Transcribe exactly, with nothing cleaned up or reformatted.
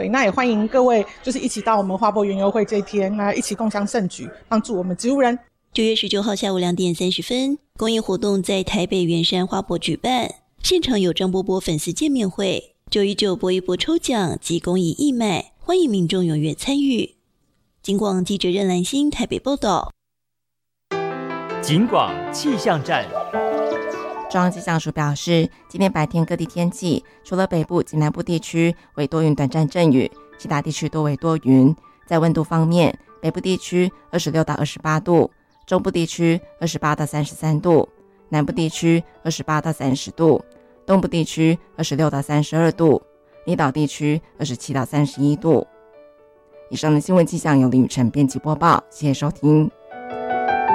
对，那也欢迎各位就是一起到我们花博园游会这一天，那一起共襄盛举，帮助我们植物人。 九月十九号下午两点三十分，公益活动在台北圆山花博举办，现场有张波波粉丝见面会、九一九搏一搏抽奖及公益义卖，欢迎民众踊跃参与。警广记者任兰心台北报道。 警广气象站。 中央气象署表示，今天白天各地天气除了北部及南部地区为多云短暂阵雨，其他地区多为多云。在温度方面，北部地区二十六到二十八度，中部地区二十八到三十三度，南部地区二十八到三十度，东部地区二十六到三十二度，离岛地区二十七到三十一度。以上的新闻气象由林雨晨编辑播报，谢谢收听。